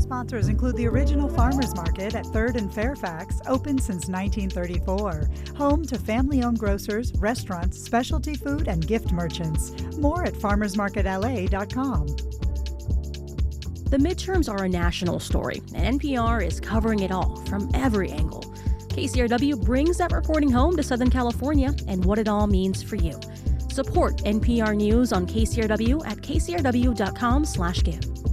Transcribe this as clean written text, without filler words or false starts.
Sponsors include the original farmers market at 3rd and Fairfax, open since 1934. Home to family-owned grocers, restaurants, specialty food, and gift merchants. More at farmersmarketla.com. The midterms are a national story, and NPR is covering it all from every angle. KCRW brings that reporting home to Southern California and what it all means for you. Support NPR News on KCRW at kcrw.com/give.